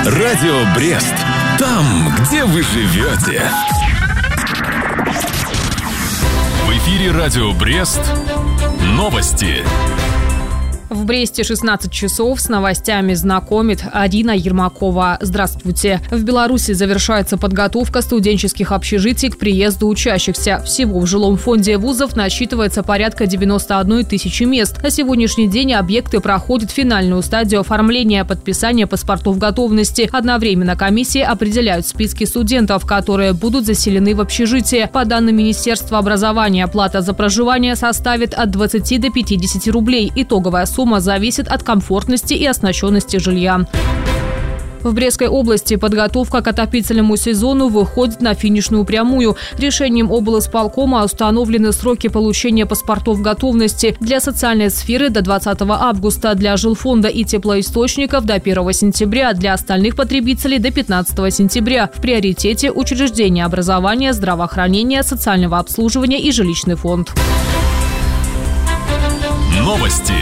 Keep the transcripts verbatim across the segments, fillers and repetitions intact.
Радио Брест. Там, где вы живете. В эфире Радио Брест. Новости. В Бресте шестнадцать часов, с новостями знакомит Арина Ермакова. Здравствуйте. В Беларуси завершается подготовка студенческих общежитий к приезду учащихся. Всего в жилом фонде вузов насчитывается порядка девяносто одной тысячи мест. На сегодняшний день объекты проходят финальную стадию оформления подписания паспортов готовности. Одновременно комиссии определяют списки студентов, которые будут заселены в общежитие. По данным Министерства образования, плата за проживание составит от двадцати до пятидесяти рублей. Итоговая сумма Сумма зависит от комфортности и оснащенности жилья. В Брестской области подготовка к отопительному сезону выходит на финишную прямую. Решением облисполкома установлены сроки получения паспортов готовности для социальной сферы до двадцатого августа, для жилфонда и теплоисточников до первого сентября, для остальных потребителей до пятнадцатого сентября. В приоритете учреждения образования, здравоохранения, социального обслуживания и жилищный фонд. Новости.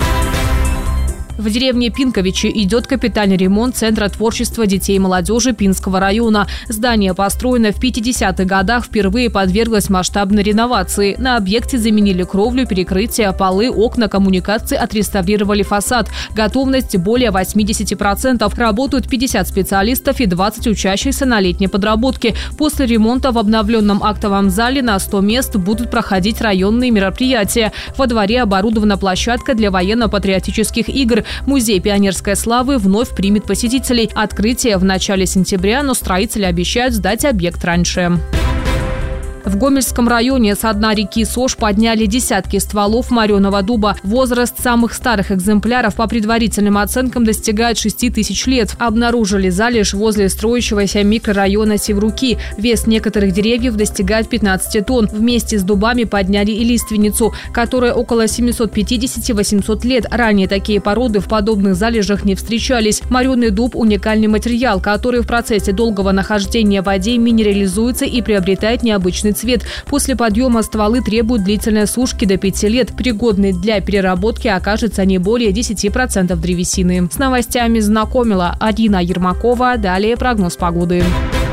В деревне Пинковичи идет капитальный ремонт Центра творчества детей и молодежи Пинского района. Здание, построено в пятидесятых годах, впервые подверглось масштабной реновации. На объекте заменили кровлю, перекрытия, полы, окна, коммуникации, отреставрировали фасад. Готовность более восьмидесяти процентов. Работают пятьдесят специалистов и двадцать учащихся на летней подработке. После ремонта в обновленном актовом зале на сто мест будут проходить районные мероприятия. Во дворе оборудована площадка для военно-патриотических игр. Музей пионерской славы вновь примет посетителей. Открытие в начале сентября, но строители обещают сдать объект раньше. В Гомельском районе со дна реки Сош подняли десятки стволов мореного дуба. Возраст самых старых экземпляров по предварительным оценкам достигает шести тысяч лет. Обнаружили залежь возле строящегося микрорайона Севруки. Вес некоторых деревьев достигает пятнадцати тонн. Вместе с дубами подняли и лиственницу, которая около семисот пятидесяти — восьмисот лет. Ранее такие породы в подобных залежах не встречались. Мореный дуб – уникальный материал, который в процессе долгого нахождения в воде минерализуется и приобретает необычный цвет. После подъема стволы требуют длительной сушки до пяти лет. Пригодной для переработки окажется не более десяти процентов древесины. С новостями знакомила Арина Ермакова. Далее прогноз погоды.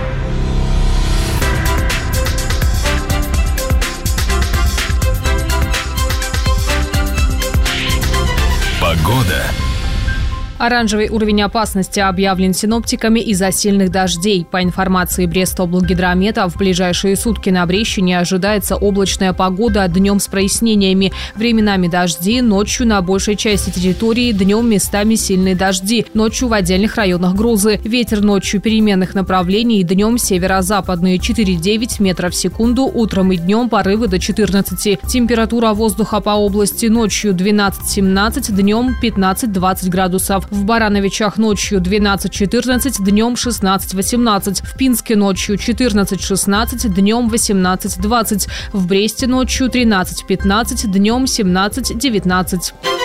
Погода. Оранжевый уровень опасности объявлен синоптиками из-за сильных дождей. По информации Брестоблгидромета, в ближайшие сутки на Брещине ожидается облачная погода, днем с прояснениями. Временами дожди, ночью на большей части территории, днем местами сильные дожди, ночью в отдельных районах грозы. Ветер ночью переменных направлений, днем северо-западные четыре-девять метров в секунду, утром и днем порывы до четырнадцати. Температура воздуха по области ночью двенадцать-семнадцать, днем пятнадцать-двадцать градусов. В Барановичах ночью двенадцать-четырнадцать, днем шестнадцать-восемнадцать. В Пинске ночью четырнадцать-шестнадцать, днем восемнадцать-двадцать. В Бресте ночью тринадцать-пятнадцать, днем семнадцать-девятнадцать.